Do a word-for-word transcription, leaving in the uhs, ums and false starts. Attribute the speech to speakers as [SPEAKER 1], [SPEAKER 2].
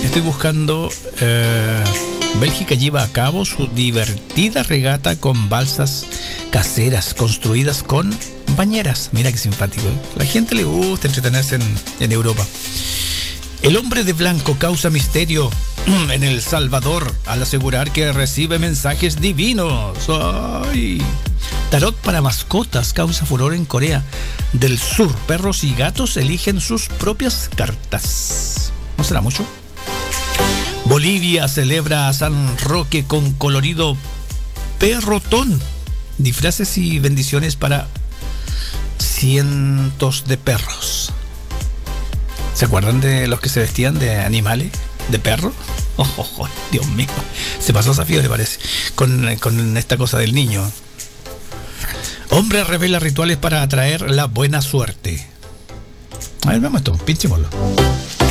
[SPEAKER 1] Estoy buscando... Eh, Bélgica lleva a cabo su divertida regata con balsas caseras construidas con bañeras. Mira qué simpático. A la gente le gusta entretenerse en, en Europa. El hombre de blanco causa misterio en El Salvador al asegurar que recibe mensajes divinos. ¡Ay! Tarot para mascotas causa furor en Corea del Sur. Perros y gatos eligen sus propias cartas. ¿No será mucho? Bolivia celebra a San Roque con colorido perrotón. Disfraces y bendiciones para cientos de perros. ¿Se acuerdan de los que se vestían de animales? ¿De perro? Oh, oh, oh, Dios mío. Se pasó esa fiebre, parece. Con, con esta cosa del niño. Hombre revela rituales para atraer la buena suerte. A ver, vamos esto, pinchémoslo.